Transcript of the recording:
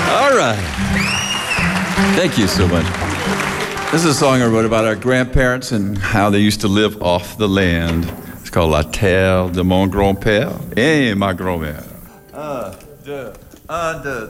All right. Thank you so much. This is a song I wrote about our grandparents and how they used to live off the land. It's called La Terre de mon grand-père et ma grand-mère. Un, deux,